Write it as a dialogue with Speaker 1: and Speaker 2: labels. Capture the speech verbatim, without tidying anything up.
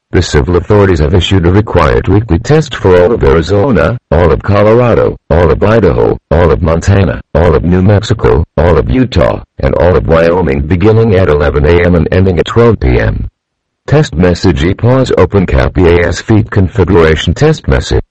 Speaker 1: The civil authorities have issued a required weekly test for all of Arizona, all of Colorado, all of Idaho, all of Montana, all of New Mexico, all of Utah, and all of Wyoming beginning at eleven a m and ending at twelve p m Test message E pause open cap E A S feed configuration test message.